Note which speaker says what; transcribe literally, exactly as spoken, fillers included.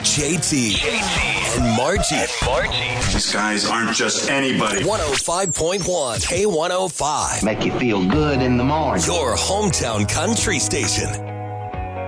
Speaker 1: J T, J T. and Margie. And Margie.
Speaker 2: These guys aren't just anybody.
Speaker 1: one oh five point one K one oh five.
Speaker 3: Make you feel good in the morning.
Speaker 1: Your hometown country station.